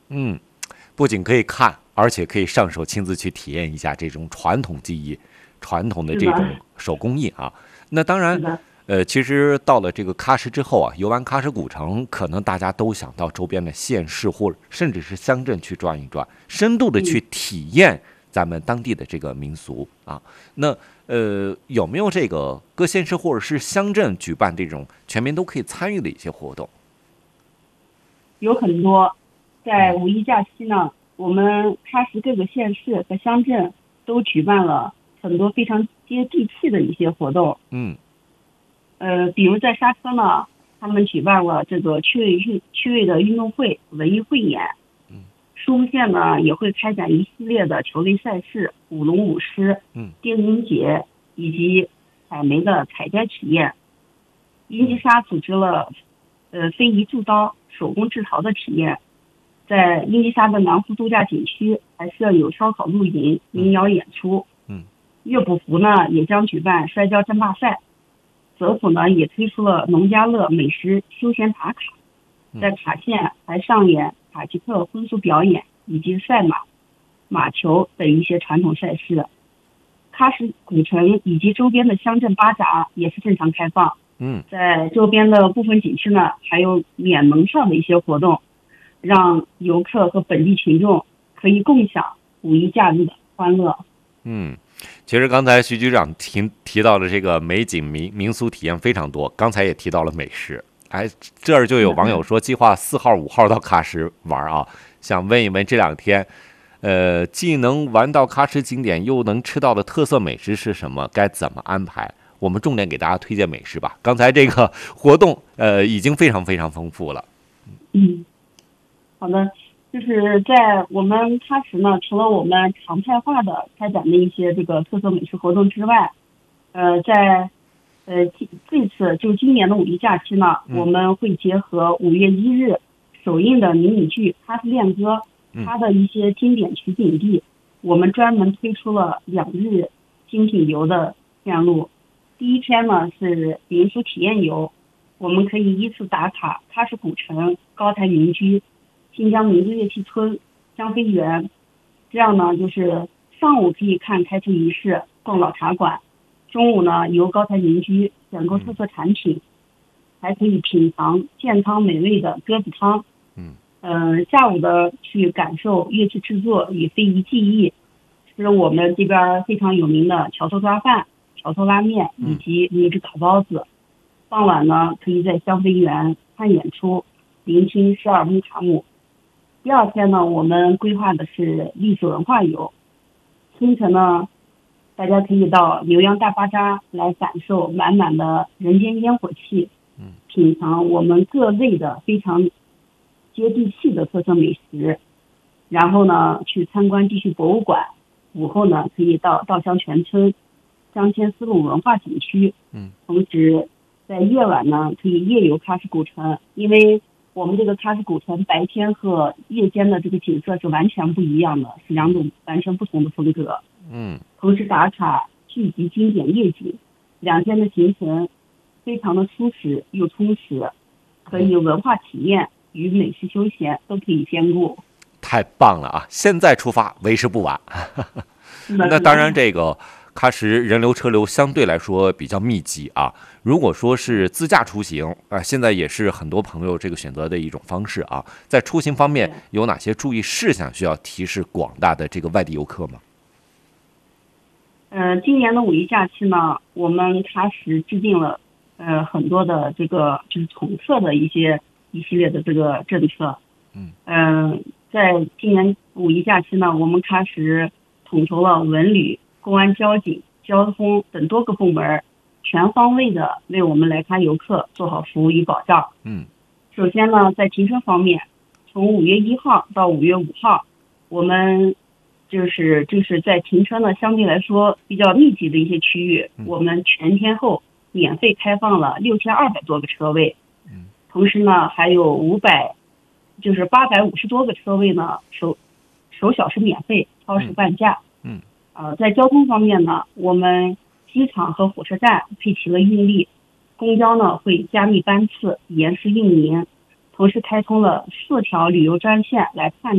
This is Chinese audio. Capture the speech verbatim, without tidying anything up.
嗯，不仅可以看，而且可以上手亲自去体验一下这种传统技艺、传统的这种手工艺啊。那当然，呃，其实到了这个喀什之后啊，游完喀什古城，可能大家都想到周边的县市或甚至是乡镇去转一转，深度的去体验咱们当地的这个民俗啊。那呃，有没有这个各县市或者是乡镇举办这种全民都可以参与的一些活动？ 有很多，在五一假期呢，我们喀什各个县市和乡镇都举办了很多非常接地气的一些活动。 嗯， 呃，比如在沙车呢，他们举办了这个趣味运趣味的运动会、文艺汇演。 嗯， 书木县呢也会开展一系列的球类赛事、舞龙舞狮、 嗯， 电音节以及采煤的采摘体验。阴吉沙组织了呃非遗铸刀、手工制陶的体验。在阴吉沙的南湖度假景区还设有烧烤露营、民谣演出。 嗯， 乐谱湖呢也将举办摔跤争霸赛。泽普呢也推出了农家乐美食休闲打卡，在卡县还上演塔吉克婚俗表演以及赛马、马球等一些传统赛事。喀什古城以及周边的乡镇巴扎也是正常开放。 嗯， 在周边的部分景区呢，还有免门票的一些活动，让游客和本地群众可以共享五一假日的欢乐。 嗯，其实刚才徐局长提提到的这个美景民民俗体验非常多，刚才也提到了美食。哎，这儿就有网友说计划四号、五号到喀什玩啊，想问一问这两天，呃，既能玩到喀什景点，又能吃到的特色美食是什么？该怎么安排？我们重点给大家推荐美食吧。刚才这个活动，呃，已经非常非常丰富了。 嗯，好的。就是在我们喀什呢，除了我们常态化的开展的一些这个特色美食活动之外，呃，在呃这次就今年的五一假期呢， 嗯、 我们会结合五月一日首映的迷你剧《喀什恋歌》，它的一些经典取景地，嗯、我们专门推出了两日精品游的线路。第一天呢是民俗体验游，我们可以依次打卡喀什古城、高台民居、新疆民族乐器村、香妃园。这样呢，就是上午可以看开城仪式、逛老茶馆，中午呢游高台民居，选购特色产品，还可以品尝健康美味的鸽子汤。 嗯， 呃，下午的去感受乐器制作与非遗技艺，是我们这边非常有名的桥头抓饭、桥头拉面以及秘制烤包子。傍晚呢，可以在香妃园看演出，聆听十二木卡姆。第二天呢，我们规划的是历史文化游。清晨呢，大家可以到牛羊大巴扎来感受满满的人间烟火气，品尝我们各类的非常接地气的特色美食。然后呢，去参观地区博物馆。午后呢，可以到稻香泉村、香千丝路文化景区。 嗯， 同时在夜晚呢，可以夜游喀什古城，因为我们这个喀什古城白天和夜间的这个景色是完全不一样的，是两种完全不同的风格。 嗯， 同时打卡聚集经典夜景，两天的行程非常的舒适又充实，可以文化体验与美食休闲都可以兼顾。 太棒了啊！现在出发为时不晚。那当然，这个喀什人流车流相对来说比较密集啊。如果说是自驾出行啊，现在也是很多朋友这个选择的一种方式啊。在出行方面，有哪些注意事项需要提示广大的这个外地游客吗？ 呃，今年的五一假期呢，我们喀什制定了呃很多的这个就是统测的一些一系列的这个政策。 嗯。 嗯、呃，在今年五一假期呢，我们喀什统筹了文旅、公安交警、交通等多个部门，全方位的为我们来喀游客做好服务与保障。 嗯， 首先呢，在停车方面，从五月一号到五月五号，我们就是就是在停车呢相对来说比较密集的一些区域， 嗯、 我们全天候免费开放了六千二百多个车位。 嗯， 同时呢，还有五百就是八百五十多个车位呢，首首小时免费，超时半价。 嗯， 呃，在交通方面呢，我们机场和火车站配齐了运力，公交呢会加密班次，延时运营，同时开通了四条旅游专线来探